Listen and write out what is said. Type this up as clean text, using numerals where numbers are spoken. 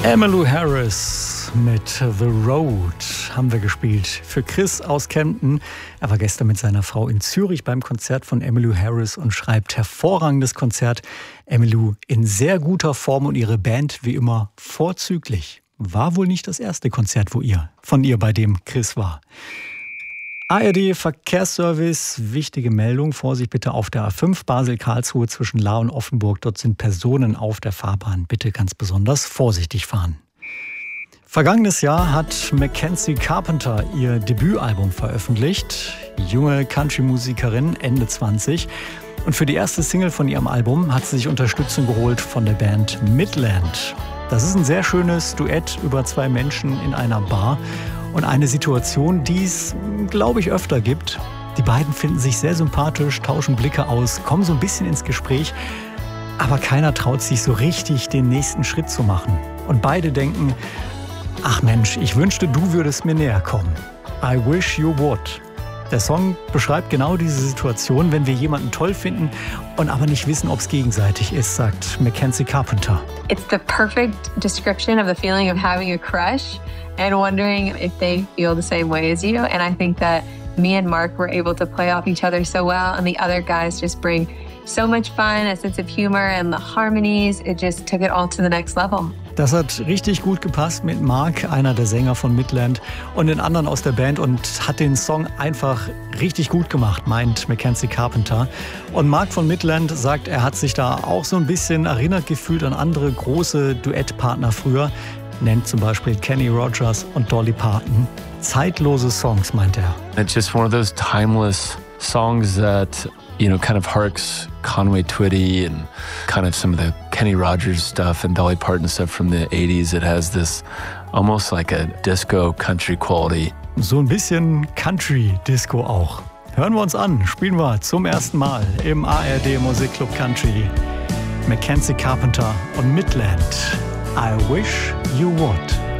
Emmylou Harris mit The Road haben wir gespielt. Für Chris aus Kempten. Er war gestern mit seiner Frau in Zürich beim Konzert von Emmylou Harris und schreibt: hervorragendes Konzert. Emmylou in sehr guter Form und ihre Band wie immer vorzüglich. War wohl nicht das erste Konzert, von ihr bei dem Chris war. ARD Verkehrsservice, wichtige Meldung. Vorsicht bitte auf der A5 Basel-Karlsruhe zwischen Lahr und Offenburg. Dort sind Personen auf der Fahrbahn. Bitte ganz besonders vorsichtig fahren. Vergangenes Jahr hat Mackenzie Carpenter ihr Debütalbum veröffentlicht. Junge Country-Musikerin, Ende 20. Und für die erste Single von ihrem Album hat sie sich Unterstützung geholt von der Band Midland. Das ist ein sehr schönes Duett über zwei Menschen in einer Bar. Und eine Situation, die es, glaube ich, öfter gibt. Die beiden finden sich sehr sympathisch, tauschen Blicke aus, kommen so ein bisschen ins Gespräch. Aber keiner traut sich so richtig, den nächsten Schritt zu machen. Und beide denken: ach Mensch, ich wünschte, du würdest mir näher kommen. I wish you would. Der Song beschreibt genau diese Situation, wenn wir jemanden toll finden und aber nicht wissen, ob es gegenseitig ist, sagt Mackenzie Carpenter. It's the perfect description of the feeling of having a crush and wondering if they feel the same way as you. And I think that me and Mark were able to play off each other so well, and the other guys just bring so much fun, a sense of humor, and the harmonies. It just took it all to the next level. Das hat richtig gut gepasst mit Mark, einer der Sänger von Midland, und den anderen aus der Band und hat den Song einfach richtig gut gemacht, meint Mackenzie Carpenter. Und Mark von Midland sagt, er hat sich da auch so ein bisschen erinnert gefühlt an andere große Duettpartner früher, nennt zum Beispiel Kenny Rogers und Dolly Parton. Zeitlose Songs, meint er. It's just one of those timeless songs that, you know, kind of harks Conway Twitty and kind of some of the Kenny Rogers stuff and Dolly Parton stuff from the 80s. It has this almost like a disco country quality. So ein bisschen Country-Disco auch. Hören wir uns an, spielen wir zum ersten Mal im ARD Musikclub Country. Mackenzie Carpenter und Midland. I wish you would.